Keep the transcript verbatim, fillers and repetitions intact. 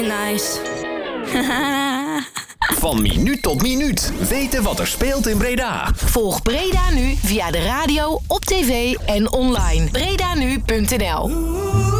Nice. Van minuut tot minuut weten wat er speelt in Breda. Volg Breda Nu via de radio, op tv en online. Bredanu punt n l